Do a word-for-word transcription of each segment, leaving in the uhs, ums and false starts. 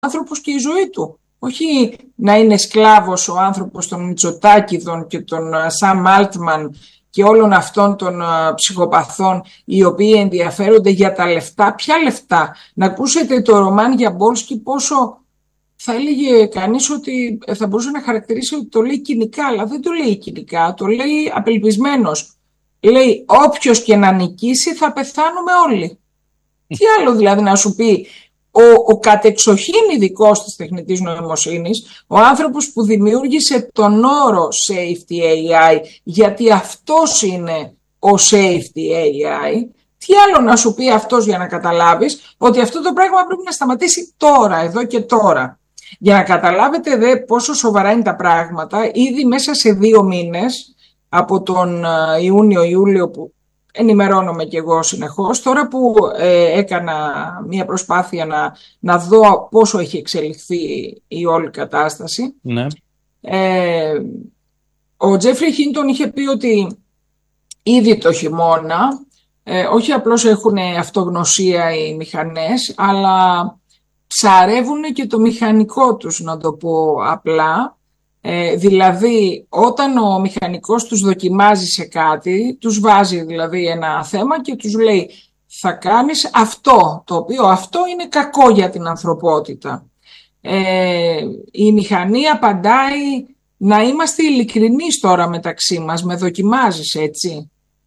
άνθρωπος και η ζωή του. Όχι να είναι σκλάβος ο άνθρωπος των Μητσοτάκηδων και των Σαμ Altman και όλων αυτών των uh, ψυχοπαθών οι οποίοι ενδιαφέρονται για τα λεφτά. Ποια λεφτά? Να ακούσετε το Ρωμάν Γιαμπόλσκι, πόσο θα έλεγε κανείς ότι θα μπορούσε να χαρακτηρίσει ότι το λέει κοινικά, αλλά δεν το λέει κοινικά, το λέει απελπισμένος. Λέει όποιος και να νικήσει θα πεθάνουμε όλοι. Τι άλλο δηλαδή να σου πει ο, ο κατεξοχήν ειδικός της τεχνητής νοημοσύνης, ο άνθρωπος που δημιούργησε τον όρο Safety έι άι, γιατί αυτός είναι ο Safety έι άι, τι άλλο να σου πει αυτός για να καταλάβεις ότι αυτό το πράγμα πρέπει να σταματήσει τώρα, εδώ και τώρα. Για να καταλάβετε δε πόσο σοβαρά είναι τα πράγματα, ήδη μέσα σε δύο μήνες, από τον Ιούνιο-Ιούλιο που ενημερώνομαι και εγώ συνεχώς, τώρα που ε, έκανα μια προσπάθεια να, να δω πόσο έχει εξελιχθεί η όλη κατάσταση, ναι. ε, ο Τζέφρι Χίντον είχε πει ότι ήδη το χειμώνα, ε, όχι απλώς έχουν αυτογνωσία οι μηχανές, αλλά ψαρεύουν και το μηχανικό τους, να το πω απλά. Ε, δηλαδή όταν ο μηχανικός τους δοκιμάζει σε κάτι, τους βάζει δηλαδή ένα θέμα και τους λέει θα κάνεις αυτό, το οποίο αυτό είναι κακό για την ανθρωπότητα. Ε, η μηχανή απαντάει να είμαστε ειλικρινείς τώρα μεταξύ μας, με δοκιμάζεις έτσι.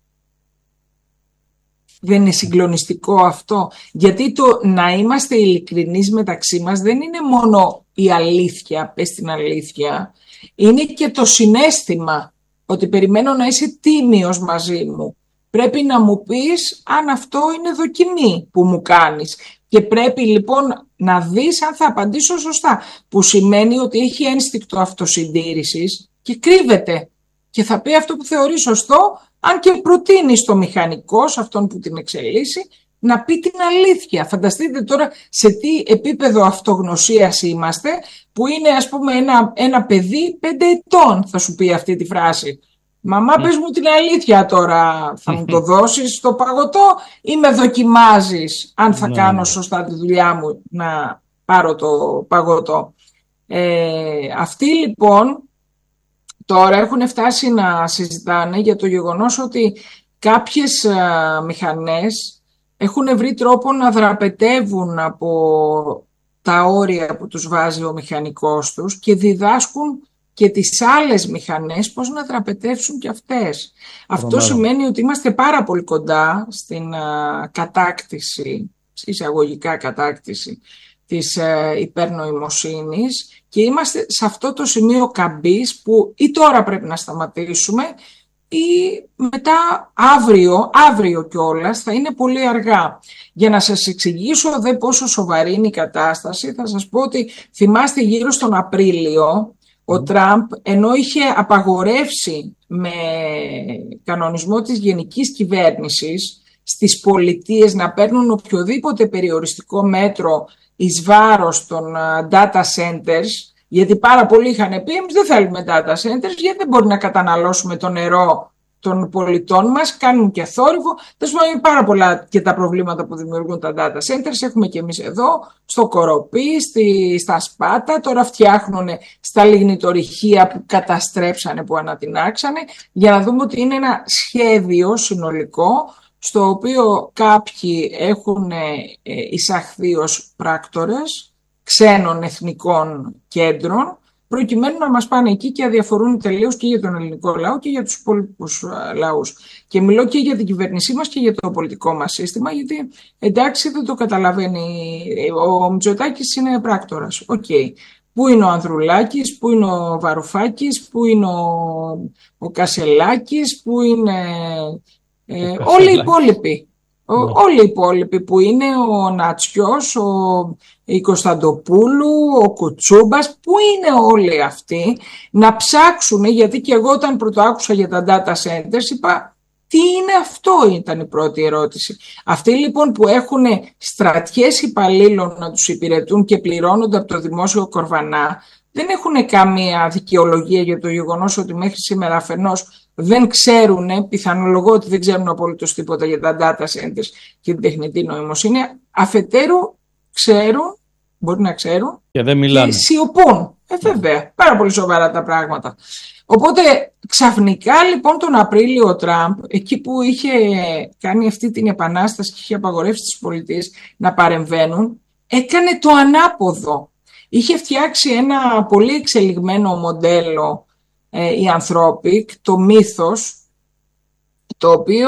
Δεν είναι συγκλονιστικό αυτό? Γιατί το να είμαστε ειλικρινείς μεταξύ μας δεν είναι μόνο η αλήθεια, πες την αλήθεια, είναι και το συναίσθημα ότι περιμένω να είσαι τίμιος μαζί μου. Πρέπει να μου πεις αν αυτό είναι δοκιμή που μου κάνεις και πρέπει λοιπόν να δεις αν θα απαντήσω σωστά, που σημαίνει ότι έχει ένστικτο αυτοσυντήρησης και κρύβεται και θα πει αυτό που θεωρεί σωστό, αν και προτείνει στο μηχανικό, σε αυτόν που την εξελίσσει, να πει την αλήθεια. Φανταστείτε τώρα σε τι επίπεδο αυτογνωσίας είμαστε, που είναι ας πούμε ένα, ένα παιδί πέντε ετών θα σου πει αυτή τη φράση. Μαμά, πες μου την αλήθεια τώρα, θα μου το δώσεις το παγωτό ή με δοκιμάζεις αν θα κάνω σωστά τη δουλειά μου να πάρω το παγωτό? Ε, αυτοί λοιπόν τώρα έχουν φτάσει να συζητάνε για το γεγονός ότι κάποιες α, μηχανές έχουν βρει τρόπο να δραπετεύουν από τα όρια που τους βάζει ο μηχανικός τους και διδάσκουν και τις άλλες μηχανές πώς να δραπετεύσουν και αυτές. Αυτό σημαίνει ότι είμαστε πάρα πολύ κοντά στην α, κατάκτηση, εισαγωγικά κατάκτηση της ε, υπερνοημοσύνης και είμαστε σε αυτό το σημείο καμπής που ή τώρα πρέπει να σταματήσουμε ή μετά αύριο, αύριο κιόλας θα είναι πολύ αργά. Για να σας εξηγήσω δε πόσο σοβαρή είναι η κατάσταση, θα σας πω ότι θυμάστε γύρω στον Απρίλιο ο Τραμπ, ενώ είχε απαγορεύσει με κανονισμό της γενικής κυβέρνησης στις πολιτείες να παίρνουν οποιοδήποτε περιοριστικό μέτρο εις βάρος των data centers, γιατί πάρα πολλοί είχαν πει εμείς δεν θέλουμε data centers γιατί δεν μπορεί να καταναλώσουμε το νερό των πολιτών μας, κάνουν και θόρυβο. Δεν σου είναι πάρα πολλά και τα προβλήματα που δημιουργούν τα data centers. Έχουμε και εμείς εδώ, στο Κοροπή, στη, στα Σπάτα, τώρα φτιάχνουν στα λιγνητορυχεία που καταστρέψανε, που ανατινάξανε, για να δούμε ότι είναι ένα σχέδιο συνολικό, στο οποίο κάποιοι έχουν εισαχθεί ως πράκτορες ξένων εθνικών κέντρων, προκειμένου να μας πάνε εκεί και αδιαφορούν τελείως και για τον ελληνικό λαό και για τους υπόλοιπους λαούς. Και μιλώ και για την κυβέρνησή μας και για το πολιτικό μας σύστημα, γιατί εντάξει δεν το καταλαβαίνει. Ο Μητσοτάκης είναι πράκτορας. Οκ. Okay. Πού είναι ο Ανδρουλάκης, πού είναι ο Βαρουφάκης, πού είναι ο, ο Κασελάκης, πού είναι ε, όλοι οι υπόλοιποι. Ο, όλοι οι υπόλοιποι που είναι ο Νατσιός, ο η Κωνσταντοπούλου, ο Κουτσούμπας, πού είναι όλοι αυτοί να ψάξουν, γιατί και εγώ όταν πρώτο άκουσα για τα data centers είπα τι είναι αυτό, ήταν η πρώτη ερώτηση. Αυτοί λοιπόν που έχουν στρατιές υπαλλήλων να τους υπηρετούν και πληρώνονται από το δημόσιο κορβανά δεν έχουν καμία δικαιολογία για το γεγονός ότι μέχρι σήμερα αφενός δεν ξέρουν, πιθανολογώ ότι δεν ξέρουν απολύτως τίποτα για τα data centers και την τεχνητή νοημοσύνη, αφετέρου ξέρουν, μπορεί να ξέρουν και δεν μιλάνε. Και σιωπούν. Ε, βέβαια, πάρα πολύ σοβαρά τα πράγματα. Οπότε ξαφνικά λοιπόν τον Απρίλιο ο Τραμπ, εκεί που είχε κάνει αυτή την επανάσταση και είχε απαγορεύσει τις πολιτείες να παρεμβαίνουν, έκανε το ανάποδο. Είχε φτιάξει ένα πολύ εξελιγμένο μοντέλο ε, η Anthropic, το μύθος, το οποίο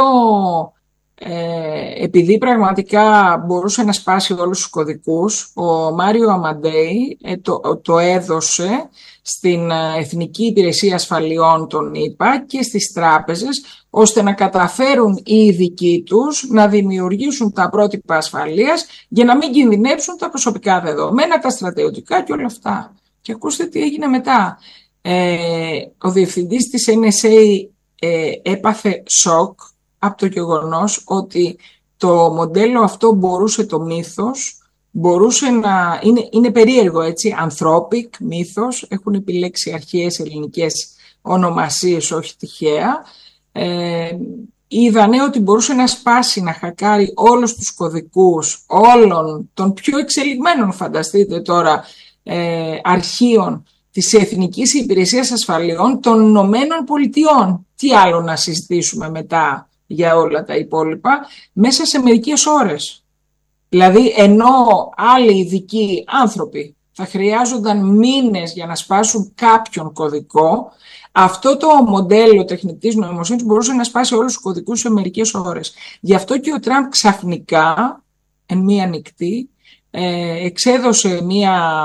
ε, επειδή πραγματικά μπορούσε να σπάσει όλους τους κωδικούς, ο Μάριο Αμαντέι ε, το, το έδωσε στην Εθνική Υπηρεσία Ασφαλιών των ΗΠΑ και στις τράπεζες, ώστε να καταφέρουν οι ειδικοί τους να δημιουργήσουν τα πρότυπα ασφαλείας για να μην κινδυνεύσουν τα προσωπικά δεδομένα, τα στρατιωτικά και όλα αυτά. Και ακούστε τι έγινε μετά. Ε, ο διευθυντής της Εν Ες Έι ε, έπαθε σοκ από το γεγονός ότι το μοντέλο αυτό μπορούσε, το μύθος, μπορούσε να... Είναι, είναι περίεργο, έτσι, Anthropic, μύθος, έχουν επιλέξει αρχαίες ελληνικές ονομασίες, όχι τυχαία. Ε, είδανε ότι μπορούσε να σπάσει, να χακάρει όλους τους κωδικούς όλων των πιο εξελιγμένων, φανταστείτε τώρα, ε, αρχείων της Εθνικής Υπηρεσίας Ασφαλιών των Ηνωμένων Πολιτειών. Τι άλλο να συζητήσουμε μετά για όλα τα υπόλοιπα, μέσα σε μερικές ώρες. Δηλαδή, ενώ άλλοι ειδικοί άνθρωποι θα χρειάζονταν μήνες για να σπάσουν κάποιον κωδικό, αυτό το μοντέλο τεχνητής νοημοσύνης μπορούσε να σπάσει όλους τους κωδικούς σε μερικές ώρες. Γι' αυτό και ο Τραμπ ξαφνικά, εν μία νυχτή, εξέδωσε μία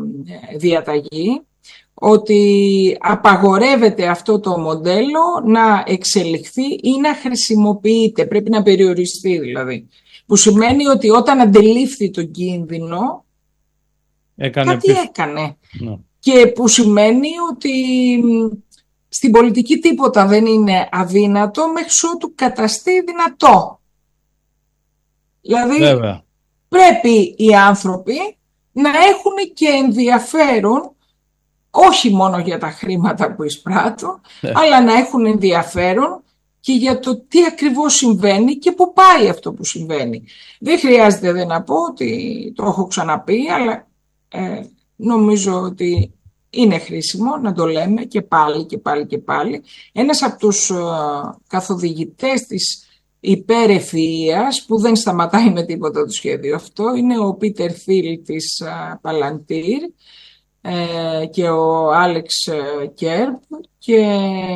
διαταγή ότι απαγορεύεται αυτό το μοντέλο να εξελιχθεί ή να χρησιμοποιείται, πρέπει να περιοριστεί δηλαδή. Που σημαίνει ότι όταν αντελήφθη το κίνδυνο, έκανε κάτι πίσω. έκανε. No. Και που σημαίνει ότι στην πολιτική τίποτα δεν είναι αδύνατο μέχρι ότου καταστεί δυνατό. Δηλαδή Βέβαια. πρέπει οι άνθρωποι να έχουν και ενδιαφέρον, όχι μόνο για τα χρήματα που εισπράττουν, yeah. αλλά να έχουν ενδιαφέρον και για το τι ακριβώς συμβαίνει και πού πάει αυτό που συμβαίνει. Δεν χρειάζεται δεν να πω ότι το έχω ξαναπεί, αλλά ε, νομίζω ότι είναι χρήσιμο να το λέμε και πάλι και πάλι και πάλι. Ένας από τους ε, καθοδηγητές της υπερευφυΐας, που δεν σταματάει με τίποτα το σχέδιο αυτό, είναι ο Πίτερ Θίλ της ε, Παλαντήρ ε, και ο Άλεξ Κέρπ, και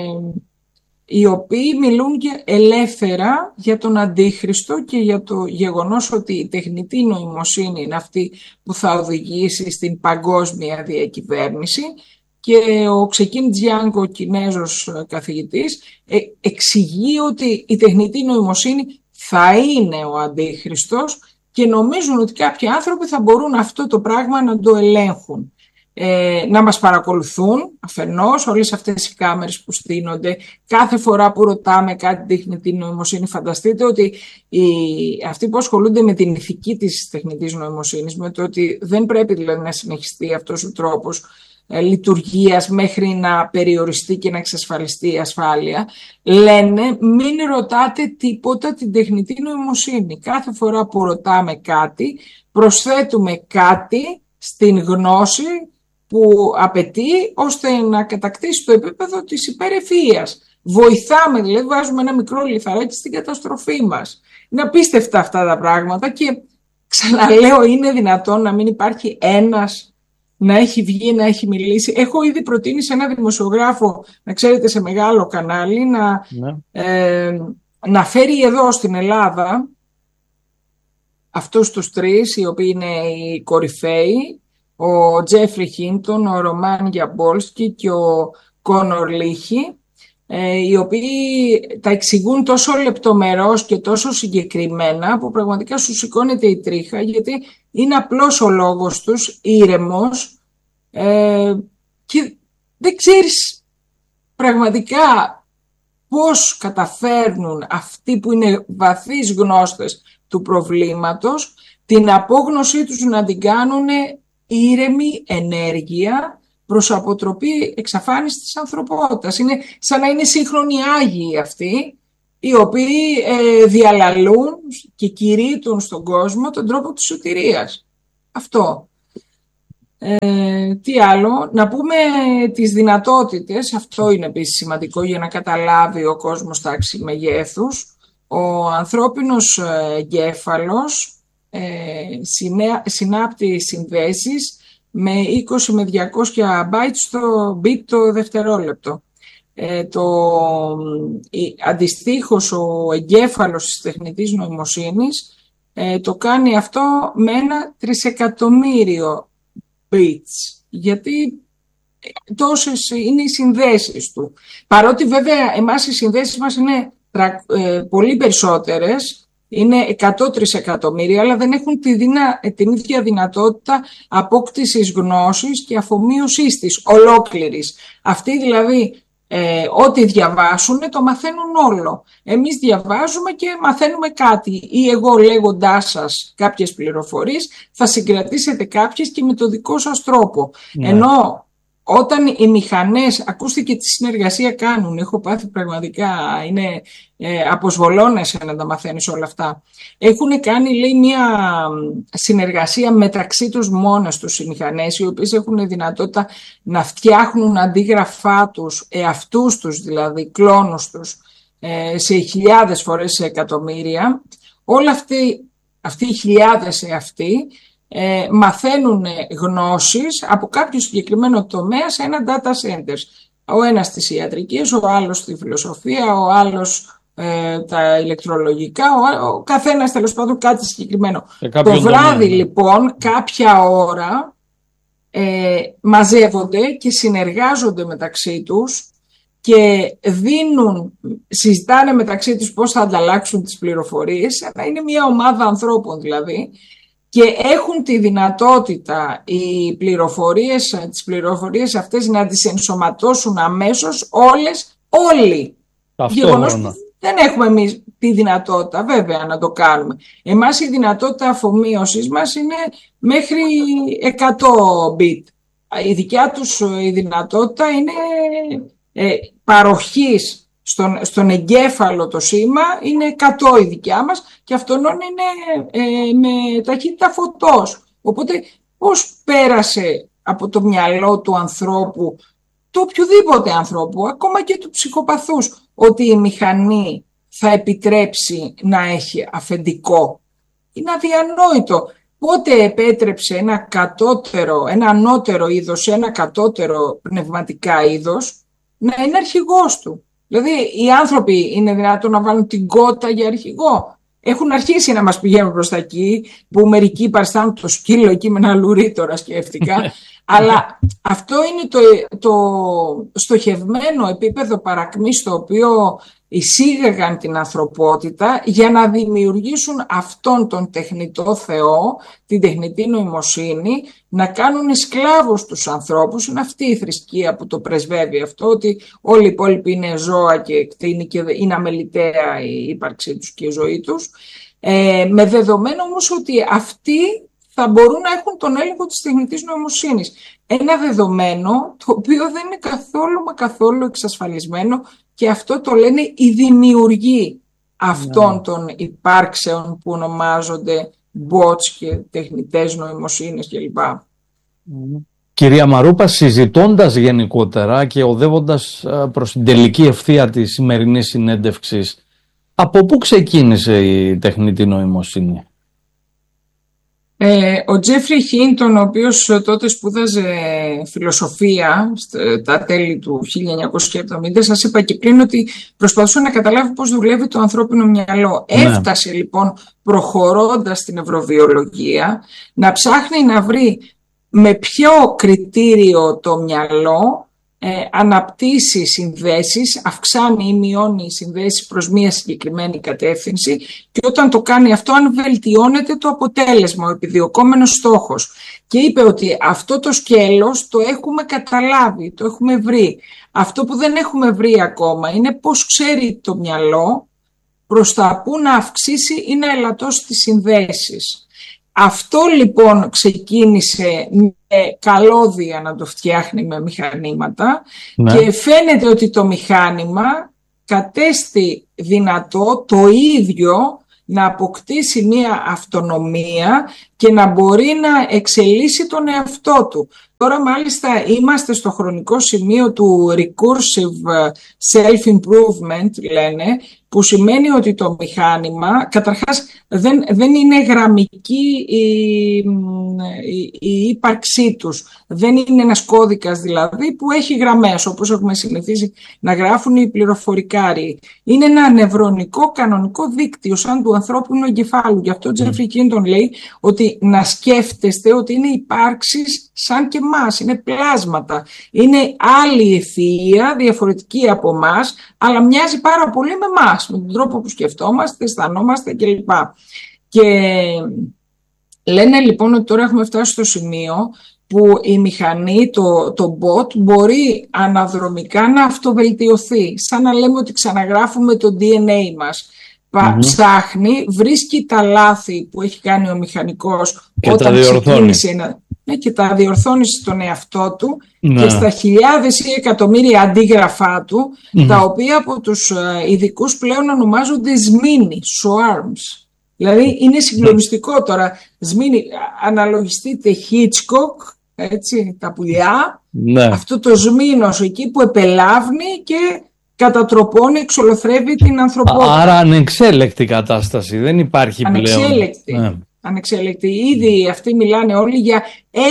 οι οποίοι μιλούν και ελεύθερα για τον Αντίχριστο και για το γεγονός ότι η τεχνητή νοημοσύνη είναι αυτή που θα οδηγήσει στην παγκόσμια διακυβέρνηση. Και ο Ξεκίν Τζιάνγκ, ο Κινέζος καθηγητής, εξηγεί ότι η τεχνητή νοημοσύνη θα είναι ο Αντίχριστος και νομίζουν ότι κάποιοι άνθρωποι θα μπορούν αυτό το πράγμα να το ελέγχουν. Ε, να μας παρακολουθούν αφενός, όλες αυτές οι κάμερες που στείνονται κάθε φορά που ρωτάμε κάτι τεχνητή νοημοσύνη. Φανταστείτε ότι οι, αυτοί που ασχολούνται με την ηθική της τεχνητής νοημοσύνης, με το ότι δεν πρέπει δηλαδή να συνεχιστεί αυτός ο τρόπος ε, λειτουργίας μέχρι να περιοριστεί και να εξασφαλιστεί η ασφάλεια, λένε μην ρωτάτε τίποτα την τεχνητή νοημοσύνη. Κάθε φορά που ρωτάμε κάτι, προσθέτουμε κάτι στην γνώση που απαιτεί ώστε να κατακτήσει το επίπεδο της υπερευφυΐας. Βοηθάμε, δηλαδή βάζουμε ένα μικρό λιθαράκι στην καταστροφή μας. Είναι απίστευτα αυτά τα πράγματα και ξαναλέω, είναι δυνατόν να μην υπάρχει ένας να έχει βγει, να έχει μιλήσει. Έχω ήδη προτείνει σε ένα δημοσιογράφο, να ξέρετε, σε μεγάλο κανάλι, να, ναι. ε, να φέρει εδώ στην Ελλάδα αυτούς τους τρεις, οι οποίοι είναι οι κορυφαίοι, ο Τζέφρι Χίντον, ο Ρωμάν Γιαμπόλσκι και ο Κόνορ Λίχη, ε, οι οποίοι τα εξηγούν τόσο λεπτομερώς και τόσο συγκεκριμένα που πραγματικά σου σηκώνεται η τρίχα, γιατί είναι απλώς ο λόγος τους, ήρεμος, ε, και δεν ξέρεις πραγματικά πώς καταφέρνουν αυτοί που είναι βαθύς γνώστες του προβλήματος την απόγνωσή τους να την κάνουν ήρεμη ενέργεια προς αποτροπή εξαφάνισης της ανθρωπότητας. Είναι σαν να είναι σύγχρονοι Άγιοι αυτοί, οι οποίοι ε, διαλαλούν και κηρύττουν στον κόσμο τον τρόπο της σωτηρίας. Αυτό. Ε, τι άλλο, να πούμε τις δυνατότητες, αυτό είναι επίσης σημαντικό για να καταλάβει ο κόσμος τάξη μεγέθους. Ο ανθρώπινος εγκέφαλος ε, συνέ, συνάπτει συνδέσεις με είκοσι με διακόσια bytes το bit το δευτερόλεπτο. Ε, το, η, αντιστοίχως ο εγκέφαλος της τεχνητής νοημοσύνης ε, το κάνει αυτό με ένα τρισεκατομμύριο bits, γιατί τόσες είναι οι συνδέσεις του. Παρότι βέβαια εμάς οι συνδέσεις μας είναι ε, πολύ περισσότερες, είναι εκατό τρισεκατομμύρια, αλλά δεν έχουν τη δυνα, την ίδια δυνατότητα απόκτησης γνώσης και αφομοίωσής της ολόκληρης. Αυτοί δηλαδή Ε, ό,τι διαβάσουν το μαθαίνουν όλο. Εμείς διαβάζουμε και μαθαίνουμε κάτι, ή εγώ λέγοντάς σας κάποιες πληροφορίες θα συγκρατήσετε κάποιες και με το δικό σας τρόπο. Ναι. Ενώ όταν οι μηχανές, ακούστε τι συνεργασία κάνουν, έχω πάθει πραγματικά, είναι ε, αποσβολώνεσαι να τα μαθαίνεις όλα αυτά. Έχουν κάνει, λέει, μια συνεργασία μεταξύ τους μόνες τους οι μηχανές, οι οποίες έχουν δυνατότητα να φτιάχνουν αντίγραφά τους, εαυτούς τους δηλαδή, κλόνους τους, ε, σε χιλιάδες φορές σε εκατομμύρια. Όλα αυτοί, αυτοί οι χιλιάδες εαυτοί, Ε, μαθαίνουν γνώσεις από κάποιο συγκεκριμένο τομέα σε ένα data centers. Ο ένας στις ιατρικές, ο άλλος στη φιλοσοφία, ο άλλος ε, τα ηλεκτρολογικά, ο, ο καθένας τέλος πάντων κάτι συγκεκριμένο. Το βράδυ τομέα, λοιπόν κάποια ώρα ε, μαζεύονται και συνεργάζονται μεταξύ τους και δίνουν, συζητάνε μεταξύ τους πώς θα ανταλλάξουν τις πληροφορίες. Είναι μια ομάδα ανθρώπων δηλαδή, και έχουν τη δυνατότητα οι πληροφορίες, τις πληροφορίες αυτές να τις ενσωματώσουν αμέσως όλες, όλοι. Γεγονός που δεν έχουμε εμείς τη δυνατότητα βέβαια να το κάνουμε. Εμάς η δυνατότητα αφομοίωσης μας είναι μέχρι εκατό bit. Η δικιά τους η δυνατότητα είναι ε, παροχής Στον, στον εγκέφαλο το σήμα είναι εκατό η δικιά μας και αυτόν είναι ε, με ταχύτητα φωτός. Οπότε πώς πέρασε από το μυαλό του ανθρώπου, του οποιοδήποτε ανθρώπου, ακόμα και του ψυχοπαθούς, ότι η μηχανή θα επιτρέψει να έχει αφεντικό. Είναι αδιανόητο. Πότε επέτρεψε ένα κατώτερο, ένα ανώτερο είδος, ένα κατώτερο πνευματικά είδος να είναι αρχηγός του. Δηλαδή οι άνθρωποι είναι δυνατόν να βάλουν την κότα για αρχηγό. Έχουν αρχίσει να μας πηγαίνουν προς τα εκεί, που μερικοί παριστάνουν το σκύλο εκεί με ένα λουρί, τώρα σκέφτηκα. Αλλά αυτό είναι το, το στοχευμένο επίπεδο παρακμής στο οποίο εισήγαγαν την ανθρωπότητα για να δημιουργήσουν αυτόν τον τεχνητό Θεό, την τεχνητή νοημοσύνη, να κάνουν σκλάβους τους ανθρώπους. Είναι αυτή η θρησκεία που το πρεσβεύει αυτό, ότι όλοι οι υπόλοιποι είναι ζώα και είναι αμεληταία η ύπαρξή τους και η ζωή τους. Ε, με δεδομένο όμως ότι αυτοί θα μπορούν να έχουν τον έλεγχο της τεχνητής νοημοσύνης. Ένα δεδομένο το οποίο δεν είναι καθόλου μα καθόλου εξασφαλισμένο, και αυτό το λένε οι δημιουργοί αυτών yeah. των υπάρξεων που ονομάζονται bots και τεχνητές νοημοσύνες κλπ. Κυρία Μαρούπα, συζητώντας γενικότερα και οδεύοντας προς την τελική ευθεία της σημερινής συνέντευξης, από πού ξεκίνησε η τεχνητή νοημοσύνη? Ε, ο Τζέφρι Χίντον, ο οποίος τότε σπούδαζε φιλοσοφία στα τέλη του χίλια εννιακόσια εβδομήντα, σας είπα και πριν ότι προσπαθούσε να καταλάβει πώς δουλεύει το ανθρώπινο μυαλό. Ναι. Έφτασε λοιπόν, προχωρώντας στην νευροβιολογία, να ψάχνει να βρει με ποιο κριτήριο το μυαλό Ε, αναπτύσσει συνδέσεις, αυξάνει ή μειώνει συνδέσεις προς μία συγκεκριμένη κατεύθυνση, και όταν το κάνει αυτό, αν βελτιώνεται το αποτέλεσμα, ο επιδιωκόμενος στόχος. Και είπε ότι αυτό το σκέλος το έχουμε καταλάβει, το έχουμε βρει. Αυτό που δεν έχουμε βρει ακόμα είναι πώς ξέρει το μυαλό προς τα που να αυξήσει ή να ελαττώσει τις συνδέσεις. Αυτό λοιπόν ξεκίνησε με καλώδια να το φτιάχνει με μηχανήματα, ναι. Και φαίνεται ότι το μηχάνημα κατέστη δυνατό το ίδιο να αποκτήσει μία αυτονομία και να μπορεί να εξελίσσει τον εαυτό του. Τώρα μάλιστα είμαστε στο χρονικό σημείο του recursive self-improvement, λένε, που σημαίνει ότι το μηχάνημα, καταρχάς δεν, δεν είναι γραμμική η, η, η ύπαρξή τους. Δεν είναι ένας κώδικας δηλαδή που έχει γραμμές, όπως έχουμε συνηθίσει να γράφουν οι πληροφορικάροι. Είναι ένα νευρονικό κανονικό δίκτυο σαν του ανθρώπινου εγκεφάλου. Γι' αυτό ο Τζέφρι Κίντον λέει ότι να σκέφτεστε ότι είναι υπάρξεις σαν και εμάς, είναι πλάσματα. Είναι άλλη ευθεία, διαφορετική από εμάς, αλλά μοιάζει πάρα πολύ με εμάς, με τον τρόπο που σκεφτόμαστε, αισθανόμαστε κλπ. Και λένε λοιπόν ότι τώρα έχουμε φτάσει στο σημείο που η μηχανή, το, το bot, μπορεί αναδρομικά να αυτοβελτιωθεί. Σαν να λέμε ότι ξαναγράφουμε το ντι εν έι μας. Mm-hmm. Ψάχνει, βρίσκει τα λάθη που έχει κάνει ο μηχανικός και όταν τα ξεκίνησε ένα... Ναι, και τα διορθώνει στον εαυτό του, ναι. Και στα χιλιάδες ή εκατομμύρια αντίγραφά του, mm-hmm. τα οποία από τους ειδικούς πλέον ονομάζονται σμήνοι, swarms. Δηλαδή είναι συγκλονιστικό mm-hmm. τώρα. Σμήνοι, αναλογιστείτε Hitchcock, έτσι, τα πουλιά, ναι. Αυτό το σμήνος εκεί που επελάβνει και κατατροπώνει, εξολοθρεύει την ανθρωπότητα. Άρα ανεξέλεκτη κατάσταση, δεν υπάρχει ανεξέλεκτη. πλέον. Ναι. Ανεξέλεκτη. Ήδη αυτοί μιλάνε όλοι για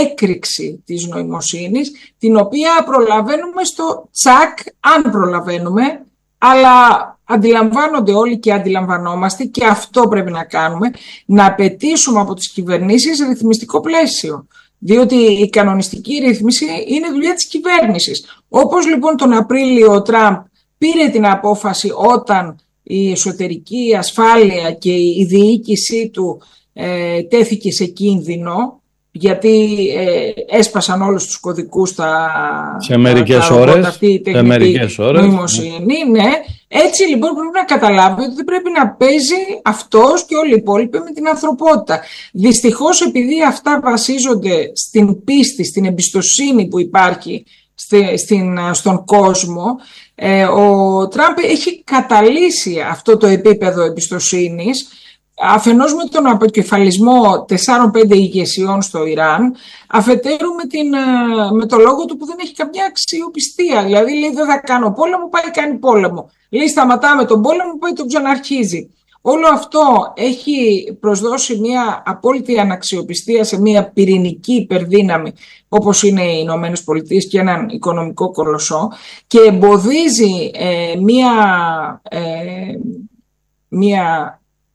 έκρηξη της νοημοσύνης, την οποία προλαβαίνουμε στο τσακ, αν προλαβαίνουμε, αλλά αντιλαμβάνονται όλοι και αντιλαμβανόμαστε, και αυτό πρέπει να κάνουμε, να απαιτήσουμε από τις κυβερνήσεις ρυθμιστικό πλαίσιο. Διότι η κανονιστική ρύθμιση είναι δουλειά της κυβέρνησης. Όπως λοιπόν τον Απρίλιο ο Τραμπ πήρε την απόφαση όταν η εσωτερική ασφάλεια και η διοίκησή του ε, τέθηκε σε κίνδυνο, γιατί ε, έσπασαν όλους τους κωδικούς στα, σε μερικές τα, ώρες, αυτή η τεχνητή νοημοσύνη. Ναι. Έτσι λοιπόν πρέπει να καταλάβει ότι δεν πρέπει να παίζει αυτός και όλοι οι υπόλοιποι με την ανθρωπότητα. Δυστυχώς, επειδή αυτά βασίζονται στην πίστη, στην εμπιστοσύνη που υπάρχει στη, στην, στον κόσμο, ε, ο Τραμπ έχει καταλύσει αυτό το επίπεδο εμπιστοσύνης, αφενός με τον αποκεφαλισμό τεσσάρων πέντε ηγεσιών στο Ιράν, αφετέρου με, την, με το λόγο του που δεν έχει καμιά αξιοπιστία. Δηλαδή λέει δεν θα κάνω πόλεμο, πάει κάνει πόλεμο. Λέει σταματάμε τον πόλεμο, πάει τον ξαναρχίζει. Όλο αυτό έχει προσδώσει μια απόλυτη αναξιοπιστία σε μια πυρηνική υπερδύναμη όπως είναι οι Ηνωμένες Πολιτείες και έναν οικονομικό κολοσσό, και εμποδίζει ε, μια... Ε, μια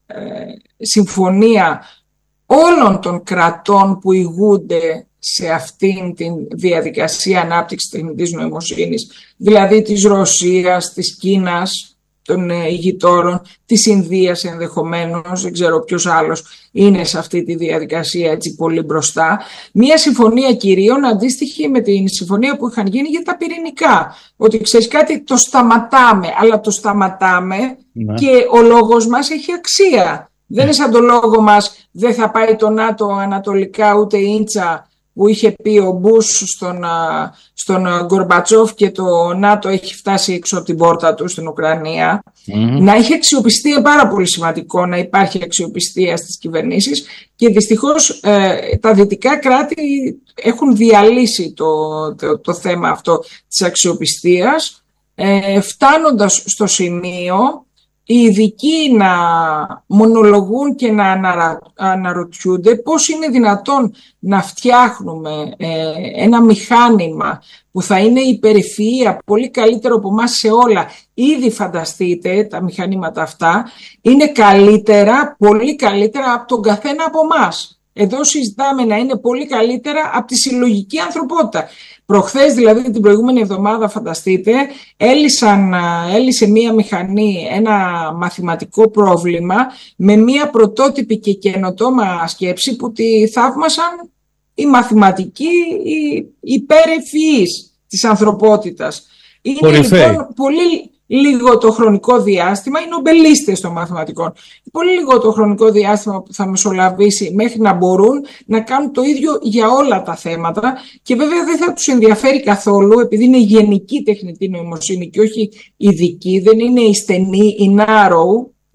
συμφωνία όλων των κρατών που ηγούνται σε αυτήν τη διαδικασία ανάπτυξης τεχνητής νοημοσύνης, δηλαδή της Ρωσίας, της Κίνας, των ηγητόρων, της Ινδίας ενδεχομένως, δεν ξέρω ποιος άλλος είναι σε αυτή τη διαδικασία έτσι πολύ μπροστά. Μία συμφωνία κυρίων αντίστοιχη με την συμφωνία που είχαν γίνει για τα πυρηνικά. Ότι ξέρεις κάτι, το σταματάμε, αλλά το σταματάμε ναι. Και ο λόγος μας έχει αξία. Δεν είναι σαν το λόγο μας δεν θα πάει το ΝΑΤΟ ανατολικά ούτε ίντσα που είχε πει ο Μπούς στον, στον Γκορμπατσόφ, και το ΝΑΤΟ έχει φτάσει έξω από την πόρτα του στην Ουκρανία. Mm-hmm. Να έχει αξιοπιστία, πάρα πολύ σημαντικό να υπάρχει αξιοπιστία στις κυβερνήσεις, και δυστυχώς ε, τα δυτικά κράτη έχουν διαλύσει το, το, το θέμα αυτό της αξιοπιστίας, ε, φτάνοντας στο σημείο οι ειδικοί να μονολογούν και να αναρα... αναρωτιούνται πώς είναι δυνατόν να φτιάχνουμε ε, ένα μηχάνημα που θα είναι υπερηφυΐα, πολύ καλύτερο από εμάς σε όλα. Ήδη φανταστείτε τα μηχανήματα αυτά, είναι καλύτερα, πολύ καλύτερα από τον καθένα από εμάς. Εδώ συζητάμε να είναι πολύ καλύτερα από τη συλλογική ανθρωπότητα. Προχθές, δηλαδή την προηγούμενη εβδομάδα, φανταστείτε, έλυσαν, έλυσε μία μηχανή ένα μαθηματικό πρόβλημα με μία πρωτότυπη και καινοτόμα σκέψη που τη θαύμασαν οι μαθηματικοί, οι υπερευφυείς της ανθρωπότητας. Είναι Κορυφαίοι. Λοιπόν πολύ λίγο το χρονικό διάστημα, οι νομπελίστες των μαθηματικών, πολύ λίγο το χρονικό διάστημα που θα μεσολαβήσει μέχρι να μπορούν να κάνουν το ίδιο για όλα τα θέματα, και βέβαια δεν θα τους ενδιαφέρει καθόλου, επειδή είναι γενική τεχνητή νοημοσύνη και όχι ειδική, δεν είναι η στενή, η narrow,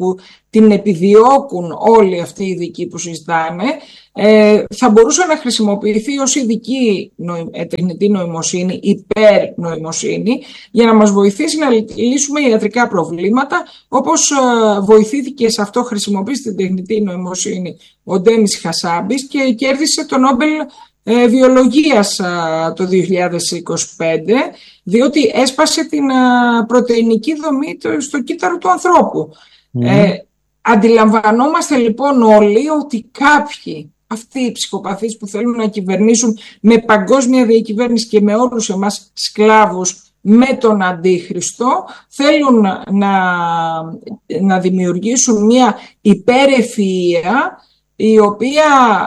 που την επιδιώκουν όλοι αυτοί οι ειδικοί που συζητάνε, ε, θα μπορούσε να χρησιμοποιηθεί ως ειδική νοη, ε, τεχνητή νοημοσύνη, υπερ-νοημοσύνη, για να μας βοηθήσει να λύσουμε ιατρικά προβλήματα, όπως ε, βοηθήθηκε σε αυτό, χρησιμοποιήσει την τεχνητή νοημοσύνη ο Ντένις Χασάμπης και κέρδισε το Νόμπελ ε, Βιολογίας ε, το δύο χιλιάδες είκοσι πέντε, διότι έσπασε την ε, πρωτεϊνική δομή το, στο κύτταρο του ανθρώπου. Mm. Ε, αντιλαμβανόμαστε λοιπόν όλοι ότι κάποιοι, αυτοί οι ψυχοπαθείς που θέλουν να κυβερνήσουν με παγκόσμια διακυβέρνηση και με όλους εμάς σκλάβους με τον Αντίχριστο, θέλουν να, να δημιουργήσουν μια υπερευφυΐα η οποία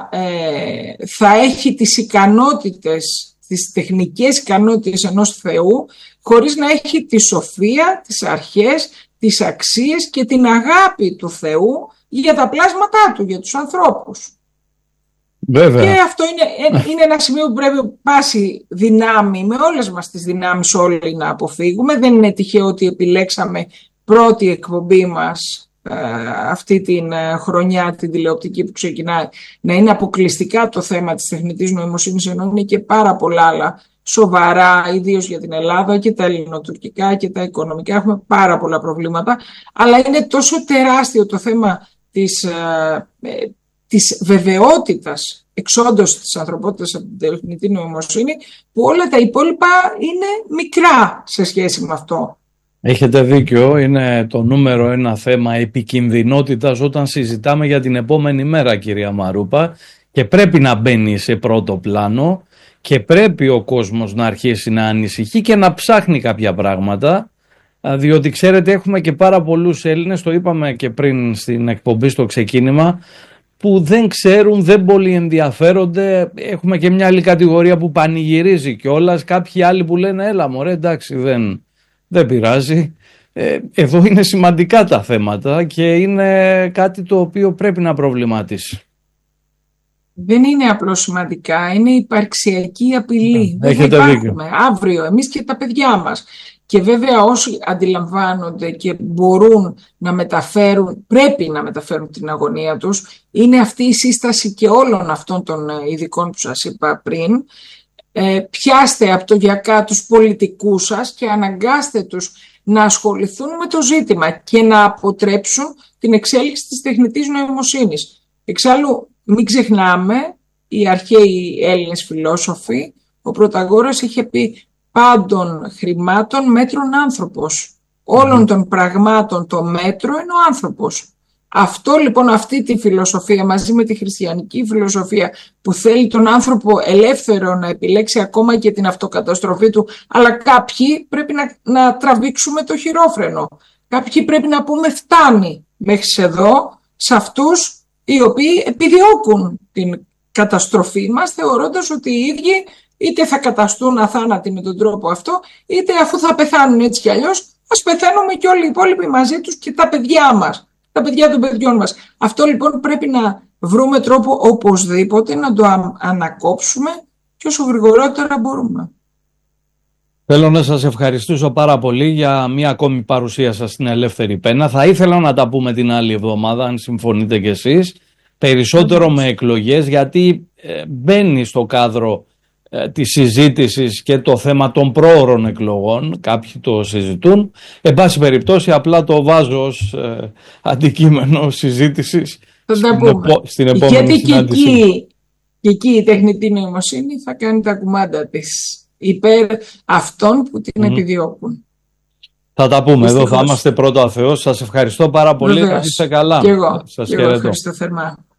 ε, θα έχει τις ικανότητες, τις τεχνικές ικανότητες ενός Θεού, χωρίς να έχει τη σοφία, τις αρχές, τις αξίες και την αγάπη του Θεού για τα πλάσματά του, για τους ανθρώπους. Βέβαια. Και αυτό είναι, είναι ένα σημείο που πρέπει πάση δυνάμει, με όλες μας τις δυνάμεις όλοι να αποφύγουμε. Δεν είναι τυχαίο ότι επιλέξαμε πρώτη εκπομπή μας ε, αυτή την ε, χρονιά, την τηλεοπτική που ξεκινάει, να είναι αποκλειστικά το θέμα της τεχνητής νοημοσύνης, ενώ είναι και πάρα πολλά άλλα σοβαρά, ιδίως για την Ελλάδα και τα ελληνοτουρκικά και τα οικονομικά. Έχουμε πάρα πολλά προβλήματα, αλλά είναι τόσο τεράστιο το θέμα της, ε, ε, της βεβαιότητας εξόντως της ανθρωπότητας από την τεχνητή νοημοσύνη, που όλα τα υπόλοιπα είναι μικρά σε σχέση με αυτό. Έχετε δίκιο, είναι το νούμερο ένα θέμα επικινδυνότητας όταν συζητάμε για την επόμενη μέρα, κυρία Μαρούπα, και πρέπει να μπαίνει σε πρώτο πλάνο και πρέπει ο κόσμος να αρχίσει να ανησυχεί και να ψάχνει κάποια πράγματα, διότι ξέρετε έχουμε και πάρα πολλούς Έλληνες, το είπαμε και πριν στην εκπομπή στο ξεκίνημα, που δεν ξέρουν, δεν πολύ ενδιαφέρονται. Έχουμε και μια άλλη κατηγορία που πανηγυρίζει κιόλας, κάποιοι άλλοι που λένε έλα μωρέ εντάξει δεν, δεν πειράζει. Ε, εδώ είναι σημαντικά τα θέματα και είναι κάτι το οποίο πρέπει να προβληματίσει. Δεν είναι απλώς σημαντικά, είναι υπαρξιακή απειλή. Ναι, έχετε δίκιο. Αύριο εμείς και τα παιδιά μας. Και βέβαια όσοι αντιλαμβάνονται και μπορούν να μεταφέρουν, πρέπει να μεταφέρουν την αγωνία τους, είναι αυτή η σύσταση και όλων αυτών των ειδικών που σας είπα πριν. Ε, πιάστε από το γιακά τους πολιτικούς σας και αναγκάστε τους να ασχοληθούν με το ζήτημα και να αποτρέψουν την εξέλιξη της τεχνητής νοημοσύνης. Εξάλλου μην ξεχνάμε, οι αρχαίοι Έλληνες φιλόσοφοι, ο Πρωταγόρας είχε πει πάντων χρημάτων μέτρων άνθρωπος. Όλων των πραγμάτων το μέτρο είναι ο άνθρωπος. Αυτό λοιπόν, αυτή τη φιλοσοφία μαζί με τη χριστιανική φιλοσοφία που θέλει τον άνθρωπο ελεύθερο να επιλέξει ακόμα και την αυτοκαταστροφή του, αλλά κάποιοι πρέπει να, να τραβήξουμε το χειρόφρενο. Κάποιοι πρέπει να πούμε φτάνει μέχρι εδώ, σε αυτούς οι οποίοι επιδιώκουν την καταστροφή μας, θεωρώντας ότι οι ίδιοι είτε θα καταστούν αθάνατοι με τον τρόπο αυτό, είτε αφού θα πεθάνουν έτσι κι αλλιώς, ας πεθαίνουμε και όλοι οι υπόλοιποι μαζί τους και τα παιδιά μας, τα παιδιά των παιδιών μας. Αυτό λοιπόν πρέπει να βρούμε τρόπο οπωσδήποτε να το ανακόψουμε και όσο γρηγορότερα μπορούμε. Θέλω να σας ευχαριστήσω πάρα πολύ για μια ακόμη παρουσία σας στην Ελεύθερη Πένα. Θα ήθελα να τα πούμε την άλλη εβδομάδα, αν συμφωνείτε κι εσείς, περισσότερο με εκλογές, γιατί ε, μπαίνει στο κάδρο ε, της συζήτησης και το θέμα των πρόωρων εκλογών. Κάποιοι το συζητούν. Εν πάση περιπτώσει, απλά το βάζω ως ε, αντικείμενο συζήτησης στην, επο, στην επόμενη γιατί συνάντηση. Γιατί και εκεί, και εκεί η τεχνητή νοημοσύνη θα κάνει τα κουμάντα της υπέρ αυτών που την mm. επιδιώκουν. Θα τα πούμε. Δυστυχώς. Εδώ θα είμαστε πρώτο Θεός. Σας ευχαριστώ πάρα πολύ. Να είστε καλά. Και εγώ, σας και εγώ ευχαριστώ θερμά.